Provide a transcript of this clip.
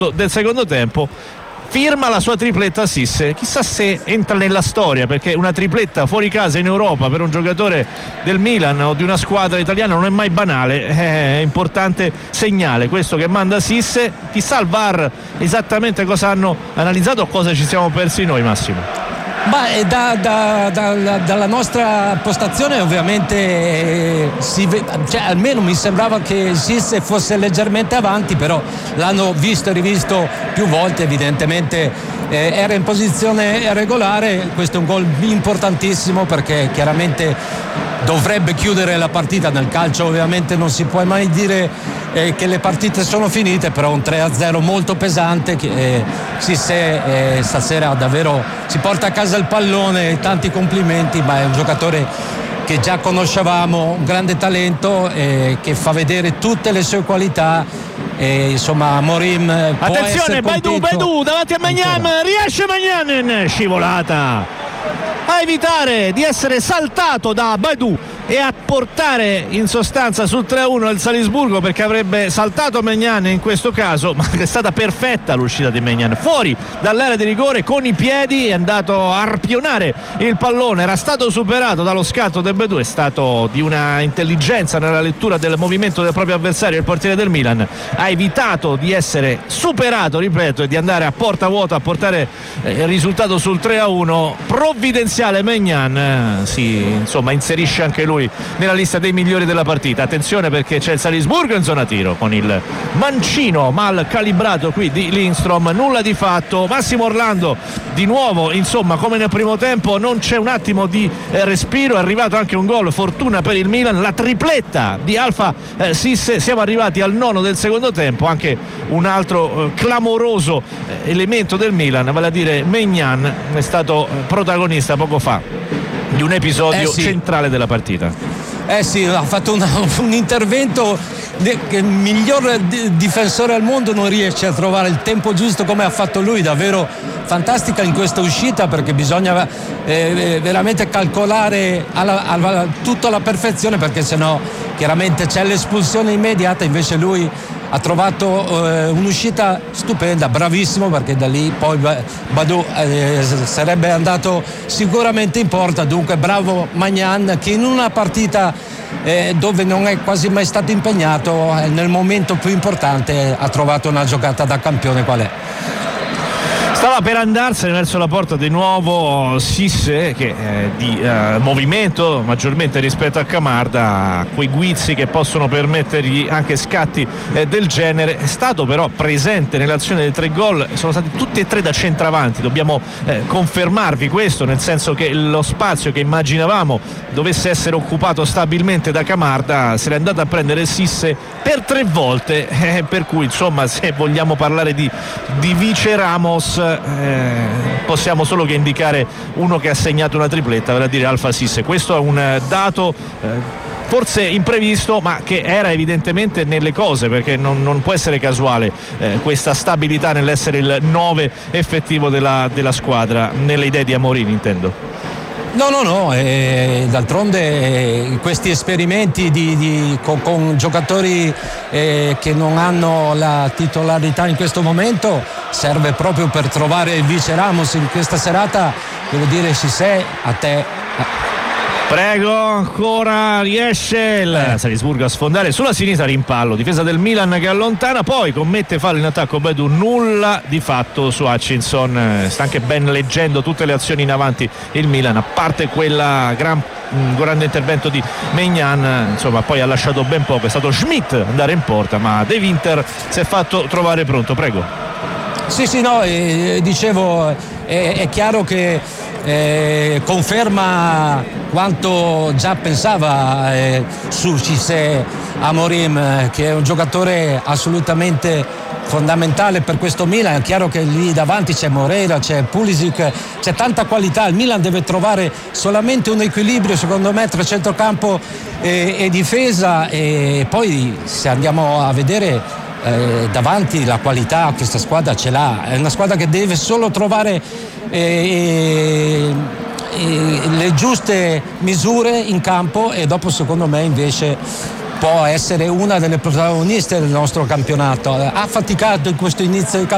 del secondo tempo firma la sua tripletta Sisse. Chissà se entra nella storia, perché una tripletta fuori casa in Europa per un giocatore del Milan o di una squadra italiana non è mai banale. È importante segnale questo che manda Sisse. Chissà al VAR esattamente cosa hanno analizzato o cosa ci siamo persi noi, Massimo. Dalla nostra postazione ovviamente almeno mi sembrava che Sisse fosse leggermente avanti, però l'hanno visto e rivisto più volte, evidentemente era in posizione regolare. Questo è un gol importantissimo perché chiaramente dovrebbe chiudere la partita. Nel calcio ovviamente non si può mai dire che le partite sono finite, però un 3-0 molto pesante. Sisse stasera davvero si porta a casa il pallone, tanti complimenti, ma è un giocatore che già conoscevamo, un grande talento che fa vedere tutte le sue qualità. Insomma, Amorim attenzione, Baidoo davanti a Maignan, riesce Maignan in scivolata a evitare di essere saltato da Baidoo e a portare in sostanza sul 3-1 il Salisburgo, perché avrebbe saltato Maignan in questo caso, ma è stata perfetta l'uscita di Maignan fuori dall'area di rigore, con i piedi è andato a arpionare il pallone, era stato superato dallo scatto del Baidoo. È stato di una intelligenza nella lettura del movimento del proprio avversario, il portiere del Milan ha evitato di essere superato, ripeto, e di andare a porta vuota a portare il risultato sul 3-1. Provvidenziale Maignan, insomma inserisce anche lui nella lista dei migliori della partita. Attenzione perché c'è il Salisburgo in zona tiro con il mancino mal calibrato qui di Lindstrom, nulla di fatto. Massimo Orlando di nuovo, insomma, come nel primo tempo non c'è un attimo di respiro, è arrivato anche un gol, fortuna per il Milan, la tripletta di Alpha Sisse. Siamo arrivati al 9 del secondo tempo, anche un altro clamoroso elemento del Milan, vale a dire Maignan, è stato protagonista poco fa di un episodio centrale della partita. Ha fatto un intervento che il miglior difensore al mondo non riesce a trovare il tempo giusto come ha fatto lui, davvero fantastica in questa uscita, perché bisogna veramente calcolare tutto alla perfezione, perché sennò chiaramente c'è l'espulsione immediata. Invece lui ha trovato un'uscita stupenda, bravissimo, perché da lì poi Baidoo sarebbe andato sicuramente in porta. Dunque bravo Maignan, che in una partita dove non è quasi mai stato impegnato, nel momento più importante ha trovato una giocata da campione qual è. Stava per andarsene verso la porta di nuovo Sisse, che di movimento maggiormente rispetto a Camarda, quei guizzi che possono permettergli anche scatti del genere. È stato però presente nell'azione dei 3 gol, sono stati tutti e 3 da centravanti. Dobbiamo confermarvi questo, nel senso che lo spazio che immaginavamo dovesse essere occupato stabilmente da Camarda se l'è andato a prendere Sisse per 3 volte, per cui insomma, se vogliamo parlare di vice Ramos, possiamo solo che indicare uno che ha segnato una tripletta, vale a dire Alpha Sisse. Questo è un dato forse imprevisto, ma che era evidentemente nelle cose, perché non può essere casuale questa stabilità nell'essere il 9 effettivo della squadra, nelle idee di Amorim intendo. No, d'altronde questi esperimenti con giocatori che non hanno la titolarità in questo momento serve proprio per trovare il vice Ramos in questa serata. Devo dire, Sisse, a te. Prego, ancora riesce il Salisburgo a sfondare sulla sinistra, rimpallo, difesa del Milan che allontana, poi commette fallo in attacco Baidoo, nulla di fatto su Hutchinson. Sta anche ben leggendo tutte le azioni in avanti il Milan, a parte quella grande intervento di Maignan, insomma poi ha lasciato ben poco, è stato Schmidt andare in porta, ma De Winter si è fatto trovare pronto. Prego. Dicevo, è chiaro che conferma quanto già pensava su Sisse Amorim, che è un giocatore assolutamente fondamentale per questo Milan. È chiaro che lì davanti c'è Moreira, c'è Pulisic, c'è tanta qualità. Il Milan deve trovare solamente un equilibrio, secondo me, tra centrocampo e difesa, e poi se andiamo a vedere davanti la qualità questa squadra ce l'ha. È una squadra che deve solo trovare le giuste misure in campo, e dopo secondo me invece può essere una delle protagoniste del nostro campionato. Ha faticato in questo inizio di campionato